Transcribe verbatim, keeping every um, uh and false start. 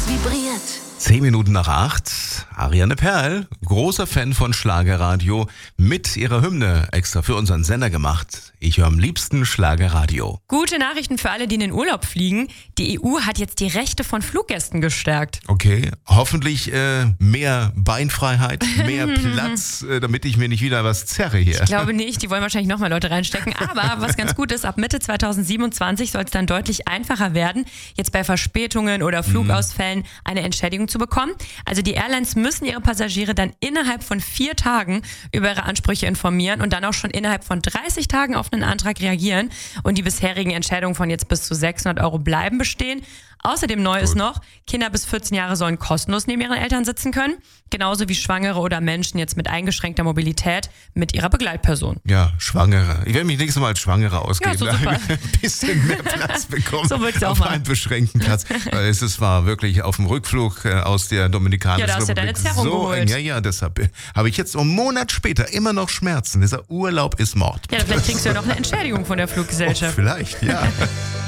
vibriert. Zehn Minuten nach acht. Ariane Perl, großer Fan von Schlagerradio, mit ihrer Hymne extra für unseren Sender gemacht. Ich höre am liebsten Schlagerradio. Gute Nachrichten für alle, die in den Urlaub fliegen. Die E U hat jetzt die Rechte von Fluggästen gestärkt. Okay, hoffentlich äh, mehr Beinfreiheit, mehr Platz, äh, damit ich mir nicht wieder was zerre hier. Ich glaube nicht, die wollen wahrscheinlich nochmal Leute reinstecken. Aber was ganz gut ist, ab Mitte zweitausendsiebenundzwanzig soll es dann deutlich einfacher werden, jetzt bei Verspätungen oder Flugausfällen eine Entschädigung zu bekommen. Also die Airlines müssen ihre Passagiere dann innerhalb von vier Tagen über ihre Ansprüche informieren und dann auch schon innerhalb von dreißig Tagen auf einen Antrag reagieren. Und die bisherigen Entschädigungen von jetzt bis zu sechshundert Euro bleiben bestehen. Außerdem neu ist noch, Kinder bis vierzehn Jahre sollen kostenlos neben ihren Eltern sitzen können. Genauso wie Schwangere oder Menschen jetzt mit eingeschränkter Mobilität mit ihrer Begleitperson. Ja, Schwangere. Ich werde mich nächstes Mal als Schwangere ausgeben. Ja, so super. Ein bisschen mehr Platz bekommen. So wird's auch auf mal. einen beschränkten Platz. Weil es ist, war wirklich auf dem Rückflug äh, aus der Dominikanischen Ja, da hast du ja Republik deine Zerrung so geholt. eng. Ja, ja, deshalb äh, habe ich jetzt einen Monat später immer noch Schmerzen. Dieser Urlaub ist Mord. Ja, vielleicht kriegst du ja noch eine Entschädigung von der Oh, Fluggesellschaft. vielleicht, ja.